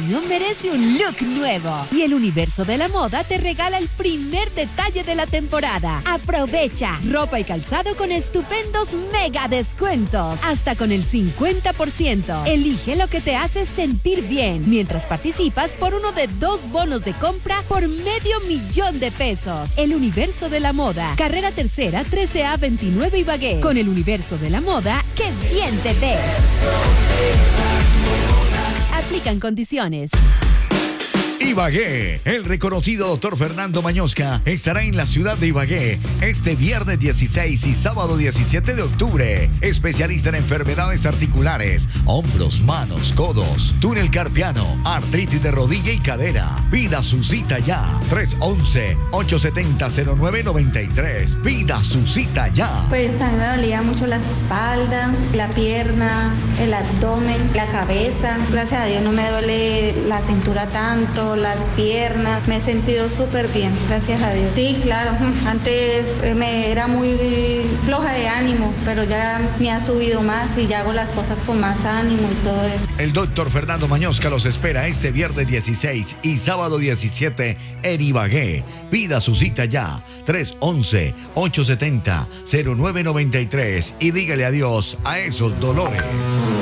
año merece un look nuevo. Y el Universo de la Moda te regala el primer detalle de la temporada. Aprovecha ropa y calzado con estupendos mega descuentos. Hasta con el 50%. Elige lo que te hace sentir bien. Mientras participas por uno de 2 bonos de compra por $500,000 El Universo de la Moda. Carrera Tercera, 13A 29 Ibagué. Con el Universo de la Moda, ¡qué bien te ves! Aplican condiciones. Ibagué, el reconocido doctor Fernando Mañosca estará en la ciudad de Ibagué este viernes 16 y sábado 17 de octubre. Especialista en enfermedades articulares, hombros, manos, codos, túnel carpiano, artritis de rodilla y cadera. Pida su cita ya. 311-870-0993. Pida su cita ya. Pues a mí me dolía mucho la espalda, la pierna, el abdomen, la cabeza. Gracias a Dios no me duele la cintura tanto, las piernas, me he sentido súper bien, gracias a Dios. Sí, claro, antes me era muy floja de ánimo, pero ya me ha subido más y ya hago las cosas con más ánimo y todo eso. El doctor Fernando Mañosca los espera este viernes 16 y sábado 17 en Ibagué. Pida su cita ya, 311-870-0993 y dígale adiós a esos dolores.